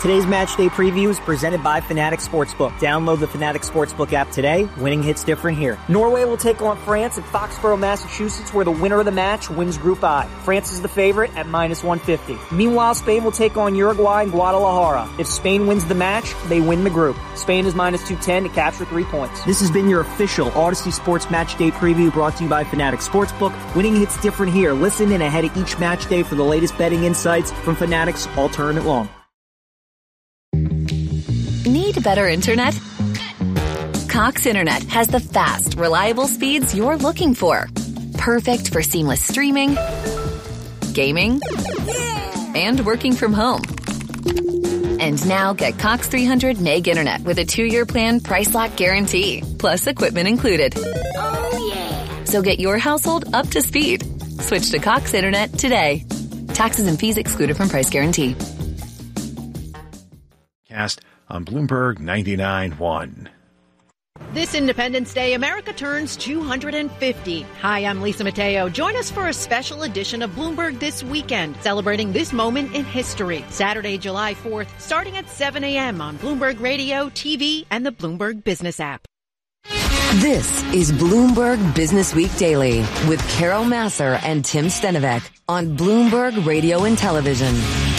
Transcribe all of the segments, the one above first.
Today's match day preview is presented by Fanatic Sportsbook. Download the Fanatic Sportsbook app today. Winning hits different here. Norway will take on France at Foxborough, Massachusetts, where the winner of the match wins Group I. France is the favorite at -150. Meanwhile, Spain will take on Uruguay in Guadalajara. If Spain wins the match, they win the group. Spain is -210 to capture 3 points. This has been your official Odyssey Sports Match Day preview brought to you by Fanatic Sportsbook. Winning hits different here. Listen in ahead of each match day for the latest betting insights from Fanatic's All Tournament Long. Need better internet? Cox Internet has the fast, reliable speeds you're looking for. Perfect for seamless streaming, gaming, and working from home. And now get Cox 300 meg internet with a 2-year plan price lock guarantee, plus equipment included. Oh, yeah. So get your household up to speed. Switch to Cox Internet today. Taxes and fees excluded from price guarantee. Cast on Bloomberg 99.1. This Independence Day, America turns 250. Hi, I'm Lisa Mateo. Join us for a special edition of Bloomberg This Weekend, celebrating this moment in history. Saturday, July 4th, starting at 7 a.m. on Bloomberg Radio, TV, and the Bloomberg Business app. This is Bloomberg Business Week Daily with Carol Massar and Tim Stenovec on Bloomberg Radio and Television.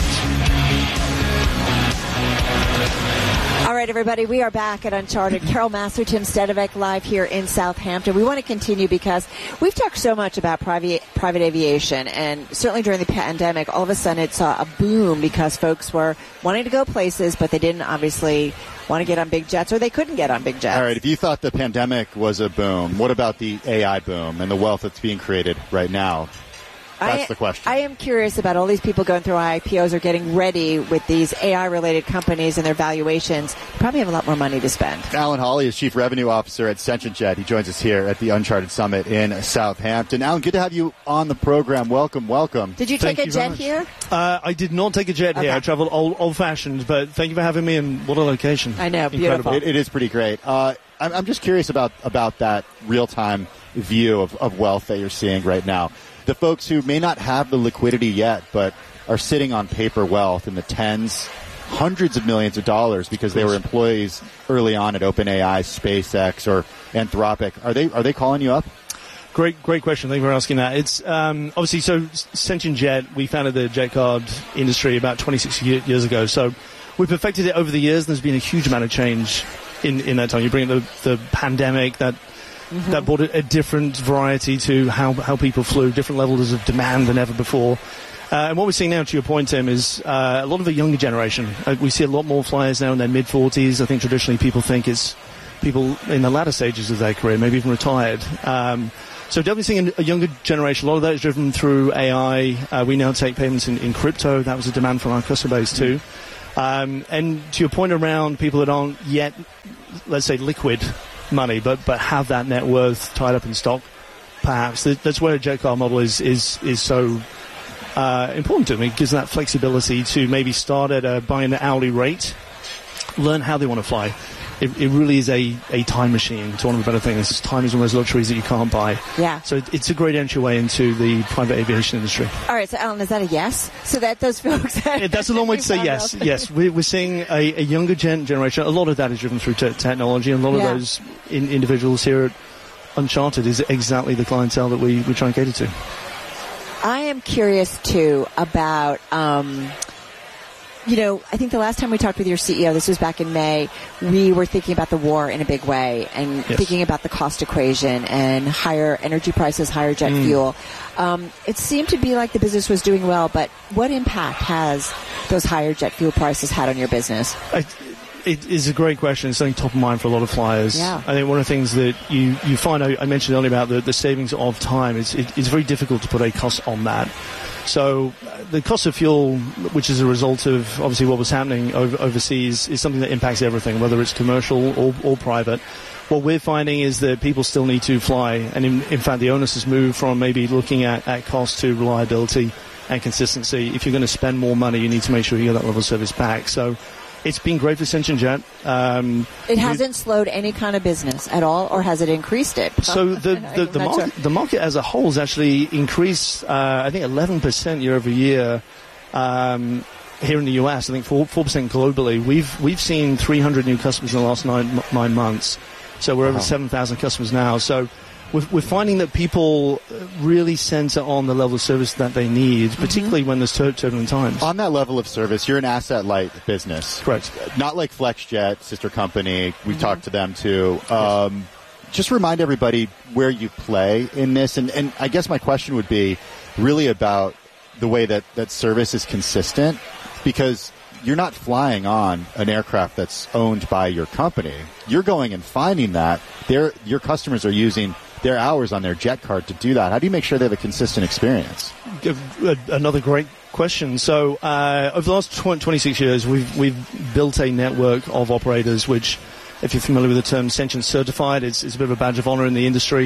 All right, everybody, we are back at Uncharted. Carol Massar, Tim Stenovec, live here in Southampton. We want to continue because we've talked so much about private aviation, and certainly during the pandemic, all of a sudden it saw a boom because folks were wanting to go places, but they didn't obviously want to get on big jets, or they couldn't get on big jets. All right, if you thought the pandemic was a boom, what about the AI boom and the wealth that's being created right now? That's the question. I am curious about all these people going through IPOs or getting ready with these AI-related companies and their valuations. They probably have a lot more money to spend. Alan Hawley is Chief Revenue Officer at SentientJet. He joins us here at the Uncharted Summit in Southampton. Alan, good to have you on the program. Welcome, welcome. Did you take a jet here? I did not take a jet here. I traveled old-fashioned, but thank you for having me, and what a location. I know, beautiful. Incredible. It is pretty great. I'm just curious about that real-time view of wealth that you're seeing right now. The folks who may not have the liquidity yet, but are sitting on paper wealth in the tens, hundreds of millions of dollars because they were employees early on at OpenAI, SpaceX, or Anthropic. Are they calling you up? Great question. Thank you for asking that. It's obviously, so SentientJet, we founded the jet card industry about 26 years ago. So we perfected it over the years. There's been a huge amount of change in that time. You bring the pandemic that brought a different variety to how people flew, different levels of demand than ever before. And what we're seeing now, to your point, Tim, is a lot of the younger generation. We see a lot more flyers now in their mid-40s. I think traditionally people think it's people in the latter stages of their career, maybe even retired. So definitely seeing a younger generation. A lot of that is driven through AI. We now take payments in crypto. That was a demand from our customer base too. And to your point around people that aren't yet, let's say, liquid money, but have that net worth tied up in stock, perhaps. That's where a jet car model is so important to me. It gives them that flexibility to maybe start at buying an hourly rate, learn how they want to fly. It really is a time machine. To one of the better things, time is one of those luxuries that you can't buy. Yeah. So it's a great entryway into the private aviation industry. All right, so Alan, is that a yes? So that those folks... That's a long way to say yes. Yes, we're seeing a younger generation. A lot of that is driven through technology. And a lot of those individuals here at Uncharted is exactly the clientele that we try and cater to. I am curious, too, about... I think the last time we talked with your CEO, this was back in May, we were thinking about the war in a big way and thinking about the cost equation and higher energy prices, higher jet fuel. It seemed to be like the business was doing well, but what impact has those higher jet fuel prices had on your business? It is a great question. It's something top of mind for a lot of flyers. Yeah. I think one of the things that you find, I mentioned earlier about the savings of time, it's very difficult to put a cost on that. So the cost of fuel, which is a result of obviously what was happening overseas, is something that impacts everything, whether it's commercial or private. What we're finding is that people still need to fly, and in fact the onus has moved from maybe looking at cost to reliability and consistency. If you're going to spend more money, you need to make sure you get that level of service back. So it's been great for SentientJet. It hasn't slowed any kind of business at all, or has it increased it? So the market as a whole has actually increased, I think, 11% year over year. here in the US, I think 4% globally. We've seen 300 new customers in the last 9 months. So we're over 7,000 customers now. So we're finding that people really center on the level of service that they need, particularly when there's turbulent times. On that level of service, you're an asset-light business. Correct. Not like FlexJet, sister company. We talked to them too. Just remind everybody where you play in this. And I guess my question would be really about the way that service is consistent, because you're not flying on an aircraft that's owned by your company. You're going and finding that. Your customers are using their hours on their jet card to do that. How do you make sure they have a consistent experience? Another great question. So over the last 26 years, we've built a network of operators, which, if you're familiar with the term Sentient Certified, it's a bit of a badge of honor in the industry.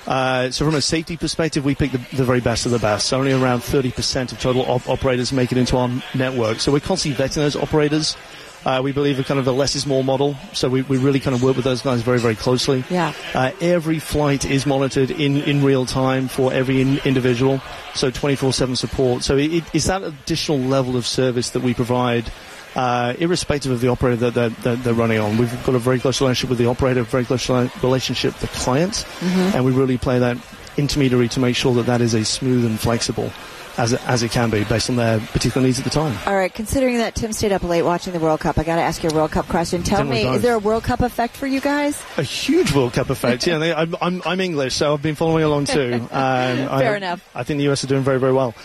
So from a safety perspective, we pick the very best of the best. So only around 30% of total operators make it into our network. So we're constantly vetting those operators. We believe in kind of the less is more model. So we really kind of work with those guys very, very closely. Yeah. Every flight is monitored in real time for every individual. So 24/7 support. So it's that additional level of service that we provide, irrespective of the operator that they're running on. We've got a very close relationship with the operator, a very close relationship with the client, and we really play that intermediary to make sure that is as smooth and flexible as it can be based on their particular needs at the time. All right, considering that Tim stayed up late watching the World Cup, I got to ask you a World Cup question. Tell me, is there a World Cup effect for you guys? A huge World Cup effect. Yeah, I'm English, so I've been following along too. Fair enough. I think the US are doing very, very well.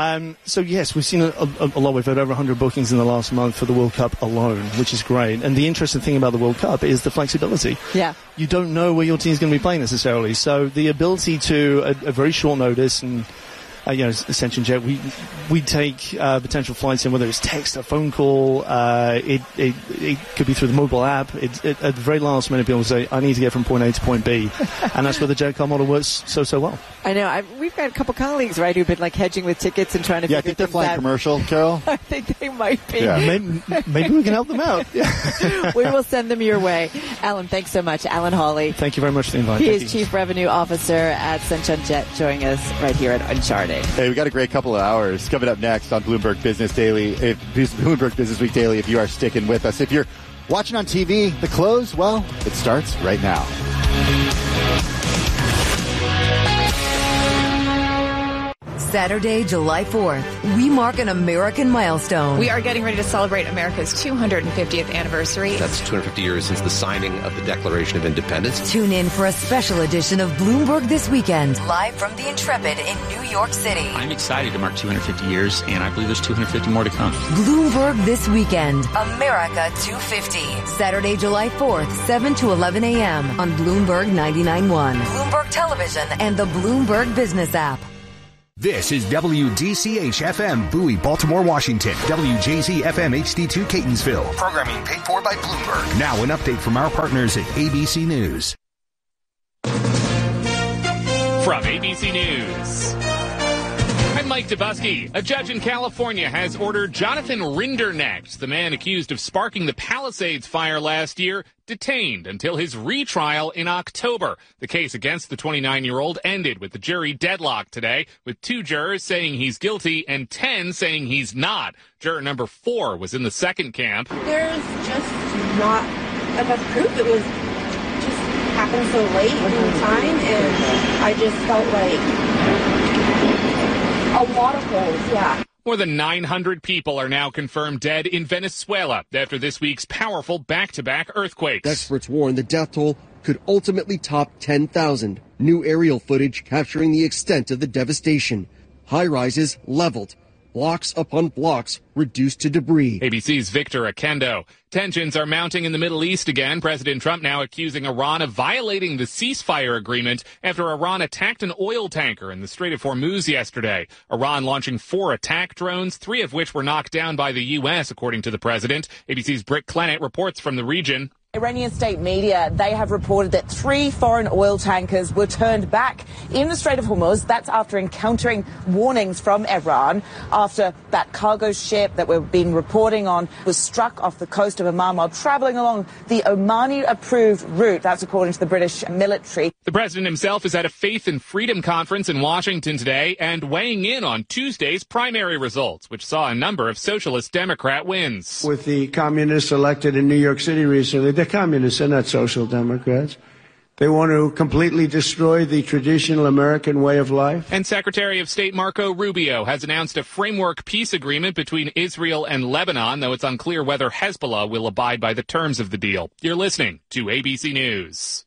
So yes, we've seen a lot. We've had over 100 bookings in the last month for the World Cup alone, which is great. And the interesting thing about the World Cup is the flexibility. Yeah. You don't know where your team's going to be playing necessarily. So the ability to, a very short notice, and Sentient Jet, we take potential flights in, whether it's text, a phone call, it could be through the mobile app. At the very last minute, people say, I need to get from point A to point B. And that's where the Jet Card model works so well. I know. We've got a couple colleagues, right, who've been like hedging with tickets and trying to figure things out. I think they're flying commercial, Carol. I think they might be. Yeah. Maybe we can help them out. Yeah. We will send them your way. Alan, thanks so much. Alan Hawley. Thank you very much for the invite. He is Chief Revenue Officer at Sentient Jet, joining us right here at Uncharted. Hey, we got a great couple of hours coming up next on Bloomberg Business Daily. Bloomberg Business Week Daily, if you are sticking with us. If you're watching on TV, the close, well, it starts right now. Saturday, July 4th, we mark an American milestone. We are getting ready to celebrate America's 250th anniversary. That's 250 years since the signing of the Declaration of Independence. Tune in for a special edition of Bloomberg This Weekend, live from the Intrepid in New York City. I'm excited to mark 250 years, and I believe there's 250 more to come. Bloomberg This Weekend, America 250. Saturday, July 4th, 7 to 11 a.m. on Bloomberg 99.1, Bloomberg Television, and the Bloomberg Business app. This is WDCH-FM, Bowie, Baltimore, Washington. WJZ-FM HD2, Catonsville. Programming paid for by Bloomberg. Now an update from our partners at ABC News. From ABC News, I'm Mike Dubusky. A judge in California has ordered Jonathan Rinderknecht, the man accused of sparking the Palisades fire last year, detained until his retrial in October. The case against the 29-year-old ended with the jury deadlocked today, with 2 jurors saying he's guilty and 10 saying he's not. Juror number 4 was in the second camp. There's just not enough proof. It was just happened so late in time, and I just felt like a lot of holes, yeah. More than 900 people are now confirmed dead in Venezuela after this week's powerful back-to-back earthquakes. Experts warn the death toll could ultimately top 10,000. New aerial footage capturing the extent of the devastation. High-rises leveled. Blocks upon blocks reduced to debris. ABC's Victor Akendo. Tensions are mounting in the Middle East again. President Trump now accusing Iran of violating the ceasefire agreement after Iran attacked an oil tanker in the Strait of Hormuz yesterday. Iran launching 4 attack drones, 3 of which were knocked down by the U.S., according to the president. ABC's Britt Clennett reports from the region. Iranian state media, they have reported that 3 foreign oil tankers were turned back in the Strait of Hormuz. That's after encountering warnings from Iran after that cargo ship that we've been reporting on was struck off the coast of Oman while traveling along the Omani-approved route. That's according to the British military. The president himself is at a Faith and Freedom conference in Washington today and weighing in on Tuesday's primary results, which saw a number of socialist Democrat wins. With the communists elected in New York City recently, they're communists, they're not social democrats. They want to completely destroy the traditional American way of life. And Secretary of State Marco Rubio has announced a framework peace agreement between Israel and Lebanon, though it's unclear whether Hezbollah will abide by the terms of the deal. You're listening to ABC News.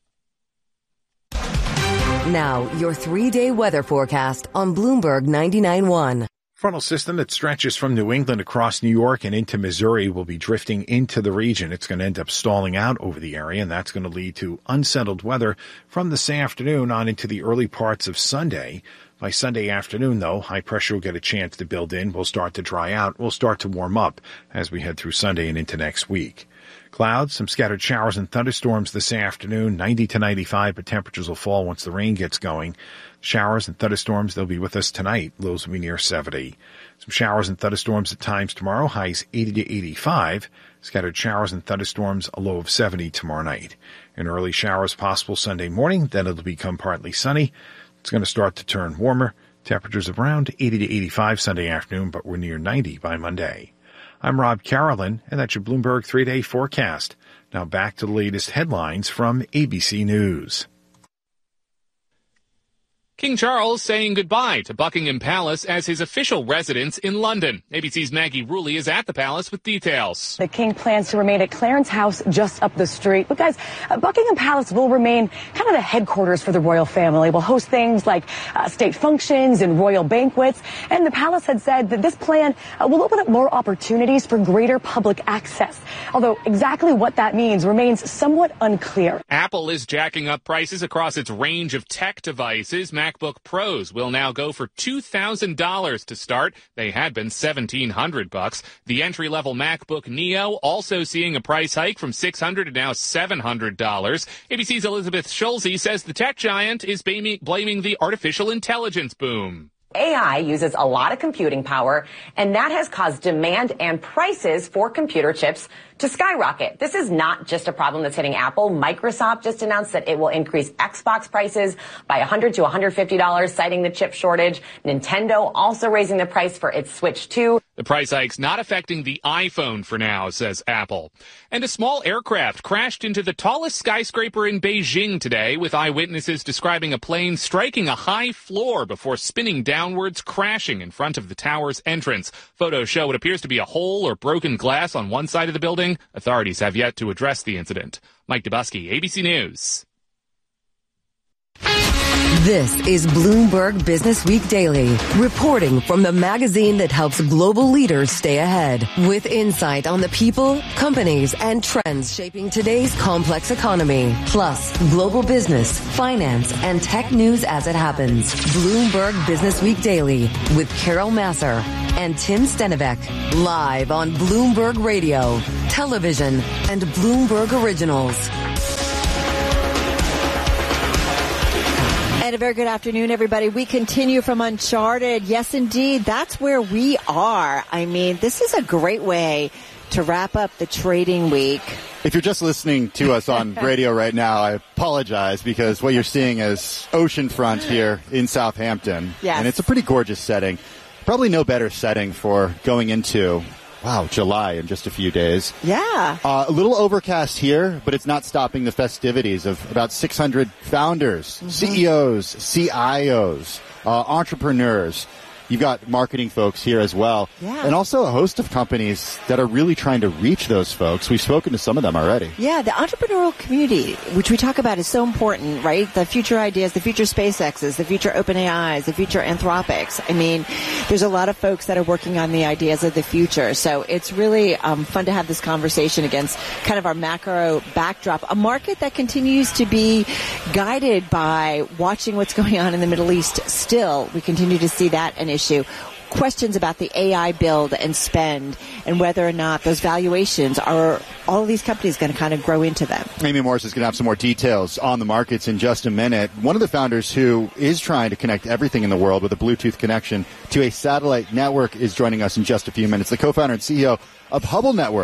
Now, your 3-day weather forecast on Bloomberg 99.1. Frontal system that stretches from New England across New York and into Missouri will be drifting into the region. It's going to end up stalling out over the area, and that's going to lead to unsettled weather from this afternoon on into the early parts of Sunday. By Sunday afternoon, though, high pressure will get a chance to build in. We'll start to dry out. We'll start to warm up as we head through Sunday and into next week. Clouds, some scattered showers and thunderstorms this afternoon, 90 to 95, but temperatures will fall once the rain gets going. Showers and thunderstorms, they'll be with us tonight. Lows will be near 70. Some showers and thunderstorms at times tomorrow, highs 80 to 85. Scattered showers and thunderstorms, a low of 70 tomorrow night. And early showers possible Sunday morning, then it'll become partly sunny. It's going to start to turn warmer. Temperatures around 80 to 85 Sunday afternoon, but we're near 90 by Monday. I'm Rob Carolyn, and that's your Bloomberg 3-day forecast. Now back to the latest headlines from ABC News. King Charles saying goodbye to Buckingham Palace as his official residence in London. ABC's Maggie Rulli is at the palace with details. The king plans to remain at Clarence House just up the street. But guys, Buckingham Palace will remain kind of the headquarters for the royal family. We'll host things like state functions and royal banquets. And the palace had said that this plan will open up more opportunities for greater public access. Although exactly what that means remains somewhat unclear. Apple is jacking up prices across its range of tech devices. MacBook Pros will now go for $2,000 to start. They had been $1,700. The entry-level MacBook Neo also seeing a price hike from $600 to now $700. ABC's Elizabeth Schulze says the tech giant is blaming the artificial intelligence boom. AI uses a lot of computing power, and that has caused demand and prices for computer chips to skyrocket. This is not just a problem that's hitting Apple. Microsoft just announced that it will increase Xbox prices by $100 to $150, citing the chip shortage. Nintendo also raising the price for its Switch 2. The price hike's not affecting the iPhone for now, says Apple. And a small aircraft crashed into the tallest skyscraper in Beijing today, with eyewitnesses describing a plane striking a high floor before spinning downwards, crashing in front of the tower's entrance. Photos show what appears to be a hole or broken glass on one side of the building. Authorities have yet to address the incident. Mike Dubusky, ABC News. This is Bloomberg Business Week Daily, reporting from the magazine that helps global leaders stay ahead, with insight on the people, companies, and trends shaping today's complex economy, plus global business, finance, and tech news as it happens. Bloomberg Business Week Daily with Carol Masser and Tim Stenivek, live on Bloomberg Radio, television, and Bloomberg Originals. And a very good afternoon, everybody. We continue from Uncharted. Yes, indeed. That's where we are. I mean, this is a great way to wrap up the trading week. If you're just listening to us on radio right now, I apologize because what you're seeing is oceanfront here in Southampton. Yes. And it's a pretty gorgeous setting. Probably no better setting for going into July in just a few days. Yeah. A little overcast here, but it's not stopping the festivities of about 600 founders, CEOs, CIOs, entrepreneurs. You've got marketing folks here as well. Yeah. And also a host of companies that are really trying to reach those folks. We've spoken to some of them already. Yeah, the entrepreneurial community, which we talk about, is so important, right? The future ideas, the future SpaceXs, the future OpenAIs, the future Anthropics. I mean, there's a lot of folks that are working on the ideas of the future. So it's really fun to have this conversation against kind of our macro backdrop, a market that continues to be guided by watching what's going on in the Middle East still. We continue to see that an issue. Questions about the AI build and spend and whether or not those valuations are all of these companies going to kind of grow into them. Amy Morris is going to have some more details on the markets in just a minute. One of the founders who is trying to connect everything in the world with a Bluetooth connection to a satellite network is joining us in just a few minutes. The co-founder and CEO of Hubble Network.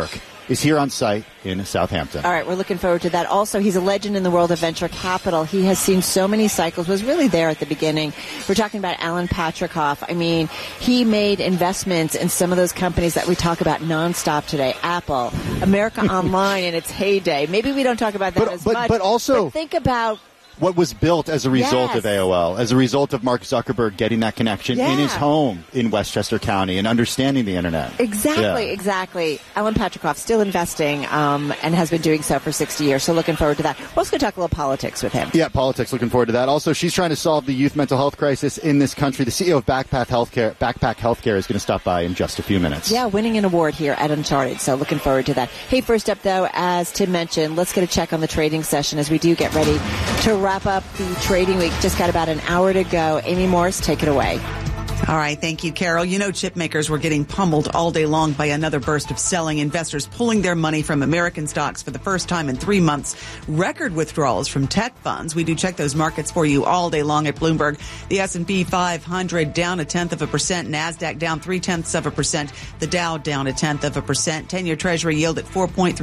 is here on site in Southampton. All right, we're looking forward to that. Also, he's a legend in the world of venture capital. He has seen so many cycles, was really there at the beginning. We're talking about Alan Patricof. I mean, he made investments in some of those companies that we talk about nonstop today. Apple, America Online in its heyday. Maybe we don't talk about that as much. But also, think about what was built as a result of AOL, as a result of Mark Zuckerberg getting that connection in his home in Westchester County and understanding the internet. Exactly. Alan Patricof still investing and has been doing so for 60 years. So looking forward to that. We're also going to talk a little politics with him. Yeah, politics. Looking forward to that. Also, she's trying to solve the youth mental health crisis in this country. The CEO of Backpack Healthcare is going to stop by in just a few minutes. Yeah, winning an award here at Uncharted. So looking forward to that. Hey, first up, though, as Tim mentioned, let's get a check on the trading session as we do get ready to wrap up the trading week. Just got about an hour to go. Amy Morris, take it away. All right. Thank you, Carol. You know, chip makers were getting pummeled all day long by another burst of selling. Investors pulling their money from American stocks for the first time in 3 months. Record withdrawals from tech funds. We do check those markets for you all day long at Bloomberg. The S&P 500 down 0.1%. NASDAQ down 0.3%. The Dow down 0.1%. 10-year Treasury yield at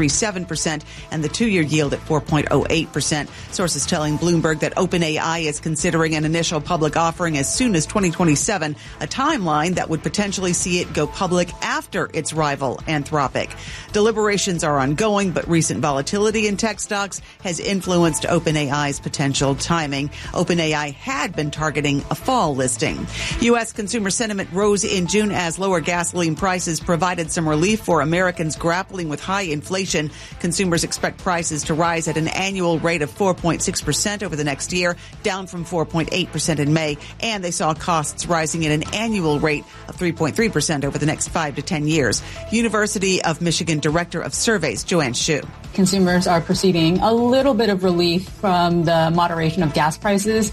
4.37% and the 2-year yield at 4.08%. Sources telling Bloomberg that OpenAI is considering an initial public offering as soon as 2027. A timeline that would potentially see it go public after its rival, Anthropic. Deliberations are ongoing, but recent volatility in tech stocks has influenced OpenAI's potential timing. OpenAI had been targeting a fall listing. U.S. consumer sentiment rose in June as lower gasoline prices provided some relief for Americans grappling with high inflation. Consumers expect prices to rise at an annual rate of 4.6% over the next year, down from 4.8% in May, and they saw costs rising at an annual rate of 3.3% over the next 5 to 10 years. University of Michigan Director of Surveys, Joanne Shu. Consumers are perceiving a little bit of relief from the moderation of gas prices.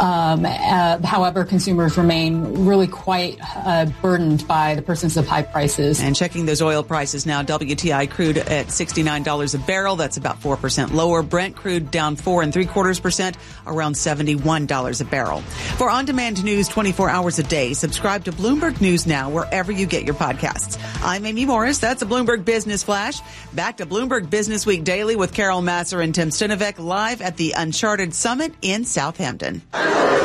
However, consumers remain really quite burdened by the persistence of high prices. And checking those oil prices now, WTI crude at $69 a barrel. That's about 4% lower. Brent crude down 4.75%, around $71 a barrel. For on-demand news 24 hours a day, subscribe to Bloomberg News Now wherever you get your podcasts. I'm Amy Morris. That's a Bloomberg Business Flash. Back to Bloomberg Business Week Daily with Carol Massar and Tim Stinovec live at the Uncharted Summit in Southampton. All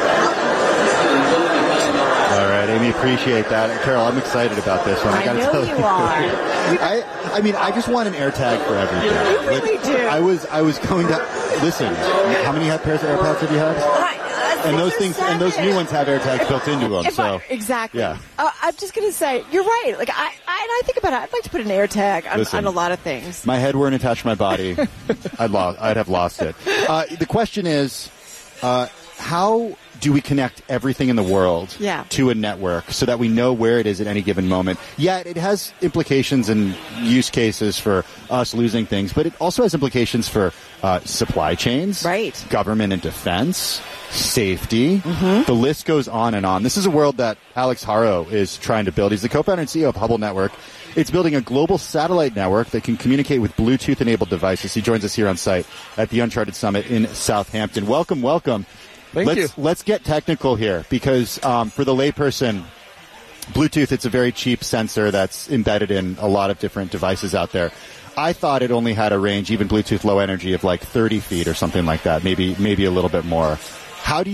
right, Amy, appreciate that. Carol, I'm excited about this one. I gotta tell you are. I mean, I just want an AirTag for everything. You really do. I was going to listen. How many pairs of AirPods have you had? And those things, and those new ones have AirTags built into them. Exactly. Yeah. I'm just going to say, you're right. Like I think about it. I'd like to put an AirTag on a lot of things. My head weren't attached to my body. I'd have lost it. The question is, how do we connect everything in the world to a network so that we know where it is at any given moment? Yet it has implications and use cases for us losing things, but it also has implications for supply chains, government and defense, safety. The list goes on and on. This is a world that Alex Haro is trying to build. He's the co-founder and CEO of Hubble Network. It's building a global satellite network that can communicate with Bluetooth-enabled devices. He joins us here on site at the Uncharted Summit in Southampton. Welcome. Let's get technical here because for the layperson, Bluetooth, it's a very cheap sensor that's embedded in a lot of different devices out there. I thought it only had a range, even Bluetooth low energy, of like 30 feet or something like that, maybe a little bit more. How do